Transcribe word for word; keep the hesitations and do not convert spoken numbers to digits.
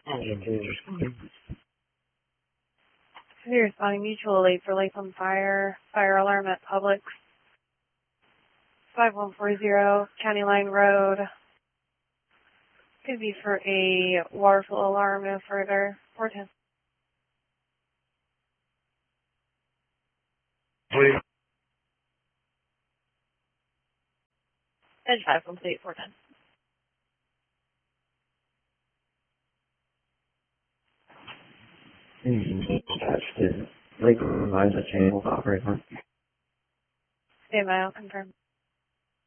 You're responding mutual aid for Latham Fire. Fire alarm at Publix. five one four zero County Line Road. Could be for a water flow alarm, no further. four ten. Please. Edge five complete, four ten. Attached to Lake Rise, a channel operator. Stand by, I'll confirm.